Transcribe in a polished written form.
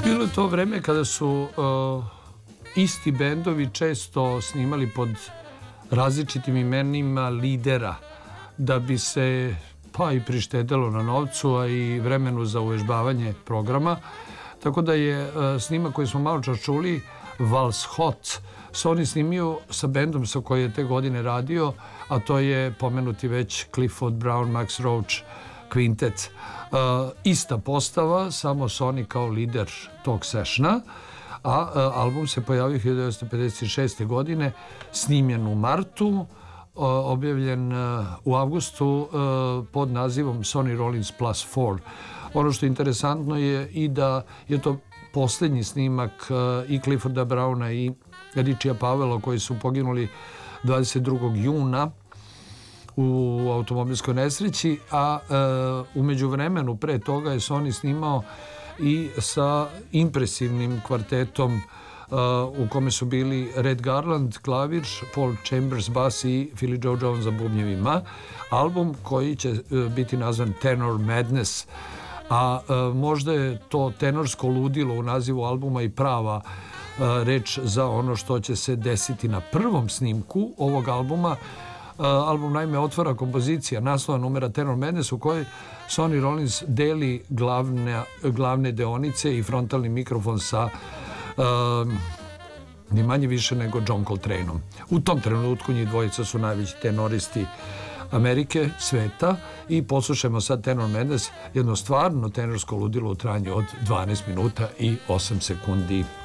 Bilo je to vreme kada su isti bendovi često snimali pod različitim imenima lidera da bi se pa i prištedelo na novcu, a i vremenu za uvežbavanje programa. Tako da je snimak koji smo malo čas čuli, Vals Hot, Sony snimio sa bendom sa koji je te godine radio, a to je pomenuti već Clifford Brown, Max Roach, Quintet. Ista postava, samo Sony kao lider tog sessiona, a album se pojavio 1956. godine, snimljen u martu, objavljen u avgustu pod nazivom Sonny Rollins Plus 4. Ono što je interesantno je i da je to posljednji snimak i Clifforda Browna i Richija Pavela koji su poginuli 22. juna u automobilskoj nesreći, a u međuvremenu pre toga je Sony snimao i sa impresivnim kvartetom u kome su bili Red Garland klavir, Paul Chambers bas i Philly Joe Jones za bubnjevima. Album koji će biti nazvan Tenor Madness, a možda je to tenorsko ludilo u nazivu albuma i prava reč za ono što će se desiti na prvom snimku ovog albuma. Album naime otvara kompozicija naslova numera Tenor Madness u kojoj Sonny Rollins deli glavne deonice i frontalni mikrofon sa ni manje više nego John Coltraneom. U tom trenutku njih dvojica su najveći tenoristi Amerike, sveta, i poslušajmo sad Tenor Madness, jedno stvarno tenorsko ludilo u trajanju od 12 minuta i 8 sekundi.